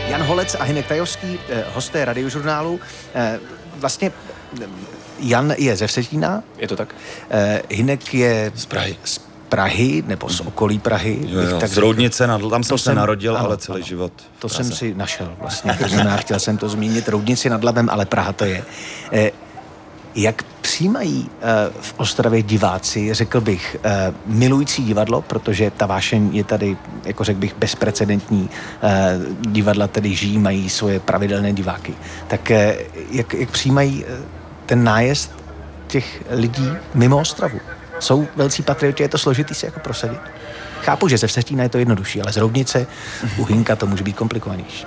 Jan Holec a Hynek Tajovský, hosté Radiožurnálu. Vlastně Jan je ze Vsetína. Je to tak? Hynek je z Prahy. Z Prahy, nebo z okolí Prahy. Jo, z Roudnice, tam jsem se narodil, ale celý život. To jsem si našel vlastně, to znamená, chtěl jsem to zmínit, Roudnici nad Labem, ale Praha to je. Jak přijímají v Ostravě diváci, řekl bych, milující divadlo, protože ta vášeň je tady, jako řekl bych, bezprecedentní. Divadla tady žijí, mají svoje pravidelné diváky. Tak jak přijímají ten nájezd těch lidí mimo Ostravu? Jsou velcí patrioti, je to složitý se jako prosadit? Chápu, že ze Vsetína je to jednodušší, ale z Roudnice u Hynka to může být komplikovanější.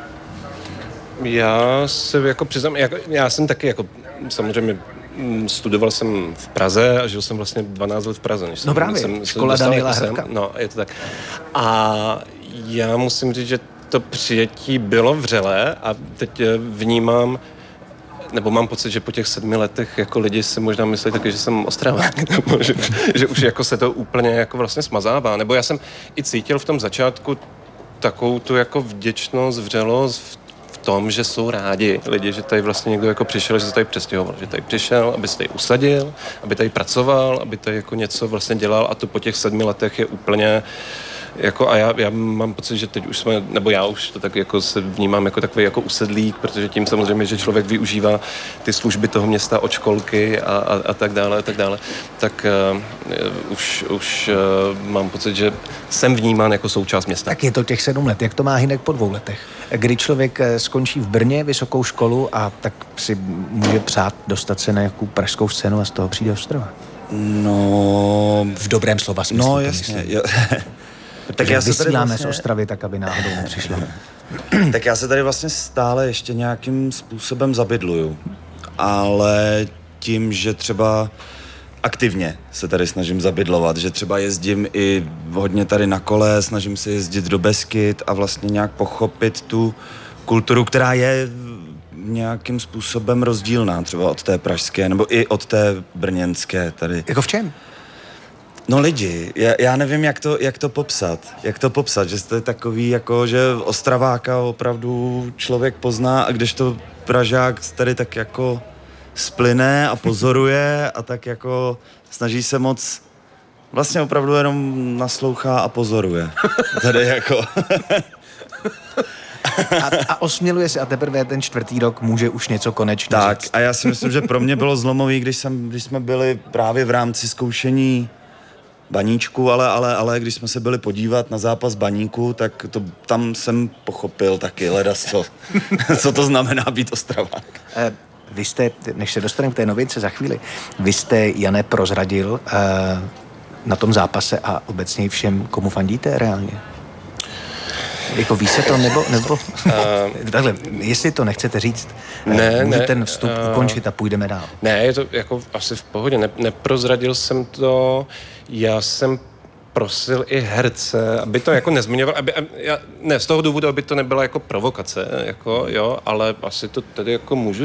Já se jako přiznám, já jsem taky jako samozřejmě studoval jsem v Praze a žil jsem vlastně 12 let v Praze. Než no právě, škola Daniela Hrabka. No, je to tak. A já musím říct, že to přijetí bylo vřelé a teď vnímám, nebo mám pocit, že po těch 7 letech jako lidi si možná myslí taky, že jsem Ostravák, nebo že už jako se to úplně jako vlastně smazává. Nebo já jsem i cítil v tom začátku takovou tu jako vděčnost, vřelost v tom, že jsou rádi lidi, že tady vlastně někdo jako přišel, že se tady přestěhoval, že tady přišel, aby se tady usadil, aby tady pracoval, aby tady jako něco vlastně dělal a to po těch 7 letech je úplně jako a já mám pocit, že teď už jsme, nebo já už to tak jako se vnímám jako takový jako usedlík, protože tím samozřejmě, že člověk využívá ty služby toho města od školky a tak dále, tak už mám pocit, že jsem vnímán jako součást města. Tak je to těch 7 let. Jak to má Hynek po 2 letech? Kdy člověk skončí v Brně vysokou školu a tak si může přát dostat se na nějakou pražskou scénu a z toho přijde Ostrava? No... V dobrém slova smyslu. No jasně. Tak já se tady vlastně... z Ostravy, tak aby náhodou nepřišlo. Tak já se tady vlastně stále ještě nějakým způsobem zabydluju. Ale tím, že třeba aktivně se tady snažím zabydlovat, že třeba jezdím i hodně tady na kole, snažím se jezdit do Beskyd a vlastně nějak pochopit tu kulturu, která je nějakým způsobem rozdílná třeba od té pražské, nebo i od té brněnské tady. Jako v čem? No lidi, já nevím, jak to popsat, že jste takový, jako, že Ostraváka opravdu člověk pozná a kdežto Pražák tady tak jako splyne a pozoruje a tak jako snaží se moc, vlastně opravdu jenom naslouchá a pozoruje. Tady jako... A osměluje se a teprve ten 4. rok může už něco konečně tak, říct. A já si myslím, že pro mě bylo zlomový, když jsme byli právě v rámci zkoušení Baníčku, ale když jsme se byli podívat na zápas Baníku, tak tam jsem pochopil taky ledasco, co to znamená být Ostravák. Vy jste, než se dostaneme k té novince za chvíli, vy jste, Jane, prozradil na tom zápase a obecně všem, komu fandíte reálně? Jako ví se to, nebo takhle, jestli to nechcete říct, můžete ten vstup ukončit a půjdeme dál. Ne, je to jako asi v pohodě, neprozradil jsem to, já jsem prosil i herce, aby to jako nezmiňoval, ne z toho důvodu, aby to nebyla jako provokace, jako jo, ale asi to tedy jako můžu